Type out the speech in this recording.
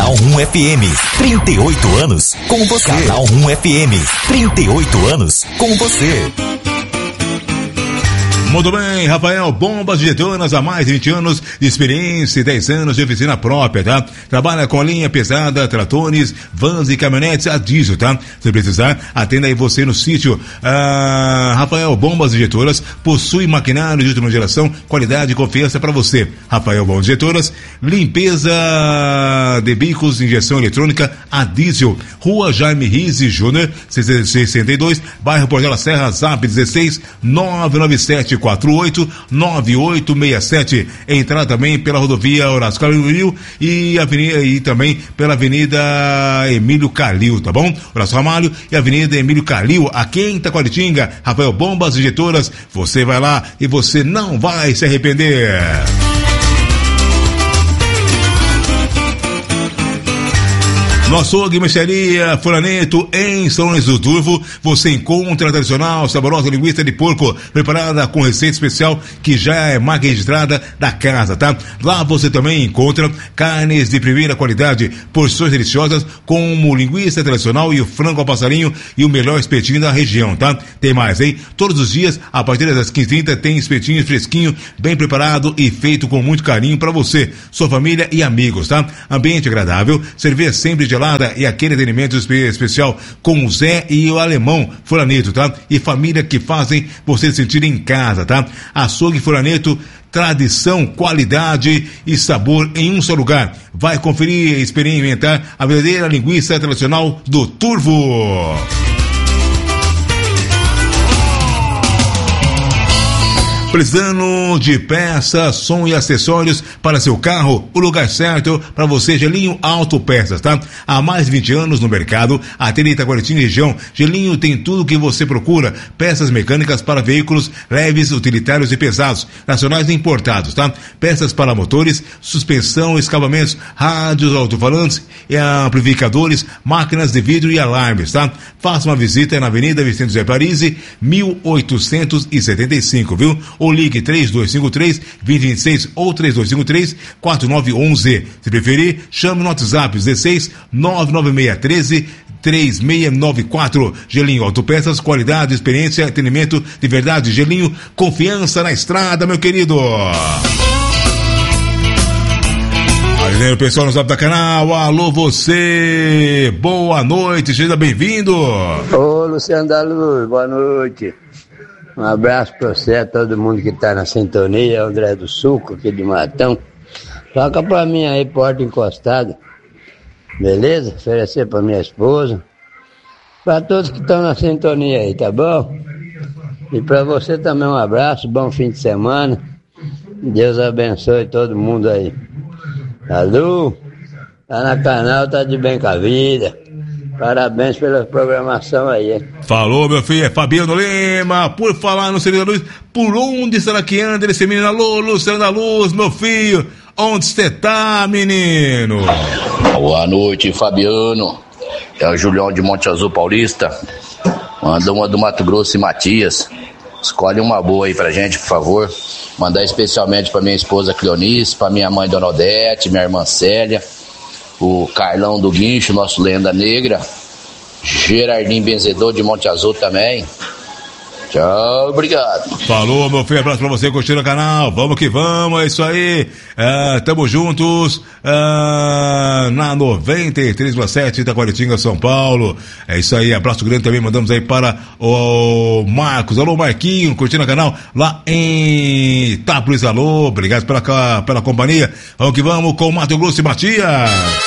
Canal 1 FM, 38 anos com você. Canal 1 FM, 38 anos com você. Muito bem, Rafael Bombas Injetoras, há mais de 20 anos de experiência e 10 anos de oficina própria, tá? Trabalha com linha pesada, tratores, vans e caminhonetes a diesel, tá? Se precisar, atenda aí você no sítio. Rafael Bombas Injetoras possui maquinário de última geração, qualidade e confiança para você. Rafael Bombas Injetoras, limpeza de bicos, injeção eletrônica a diesel. Rua Jaime Rizzi Júnior, 62, bairro Portela da Serra, Zap 16 997 489867. Entrar também pela rodovia Horácio Calil e também pela Avenida Emílio Calil, tá bom? Horácio Ramalho e Avenida Emílio Calil, aqui em Taquaritinga. Rafael Bombas Injetoras, você vai lá e você não vai se arrepender. No Açougue, Mercearia Fulaneto, em São Lourenço do Turvo, você encontra a tradicional, saborosa linguiça de porco, preparada com receita especial, que já é marca registrada da casa, tá? Lá você também encontra carnes de primeira qualidade, porções deliciosas, como linguiça tradicional e o frango ao passarinho e o melhor espetinho da região, tá? Tem mais, hein? Todos os dias, a partir das 15h30, tem espetinho fresquinho, bem preparado e feito com muito carinho para você, sua família e amigos, tá? Ambiente agradável, cerveja sempre gelada e aquele atendimento especial com o Zé e o Alemão Fulaneto, tá? E família que fazem você se sentir em casa, tá? Açougue Fulaneto, tradição, qualidade e sabor em um só lugar. Vai conferir e experimentar a verdadeira linguiça tradicional do Turvo. Precisando de peças, som e acessórios para seu carro? O lugar certo para você, Gelinho Autopeças, tá? Há mais de 20 anos no mercado, atende Itaquaritinga e região. Gelinho tem tudo o que você procura, peças mecânicas para veículos leves, utilitários e pesados, nacionais e importados, tá? Peças para motores, suspensão, escapamentos, rádios, alto-falantes, amplificadores, máquinas de vidro e alarmes, tá? Faça uma visita na Avenida Vicente Zé Parisi, 1875, viu? Ou ligue 3253-2026 ou 3253-4911. Se preferir, chame no WhatsApp 16 99613 3694. Gelinho Autopeças, qualidade, experiência, atendimento de verdade. Gelinho, confiança na estrada, meu querido. Aí, o pessoal no Zap da Canal, alô você, boa noite, seja bem-vindo. Ô Luciano da Luz, boa noite. Um abraço para você, a todo mundo que tá na sintonia, André do Suco, aqui de Matão. Toca pra mim aí, porta encostada. Beleza? Oferecer pra minha esposa. Pra todos que estão na sintonia aí, tá bom? E pra você também um abraço, bom fim de semana. Deus abençoe todo mundo aí. Alô? Tá na canal, tá de bem com a vida. Parabéns pela programação aí, hein? Falou, meu filho, é Fabiano Lima. Por falar no Luciano da Luz, por onde será que anda esse menino? Alô, Luciano da Luz, meu filho, onde você tá, menino? Boa noite, Fabiano. É o Julião de Monte Azul Paulista. Manda uma do Mato Grosso e Matias. Escolhe uma boa aí pra gente, por favor. Mandar especialmente pra minha esposa Cleonice, pra minha mãe Dona Odete, minha irmã Célia, o Carlão do Guincho, nosso Lenda Negra, Gerardinho Benzedor de Monte Azul também. Tchau, obrigado. Falou, meu filho, abraço pra você, curtindo o canal, vamos que vamos, é isso aí, tamo juntos, na 93,7 Itaquaritinga, São Paulo, é isso aí, abraço grande também, mandamos aí para o Marcos, alô Marquinho, curtindo o canal, lá em Itápolis, alô, obrigado pela companhia, vamos que vamos com o Mato Grosso e Matias.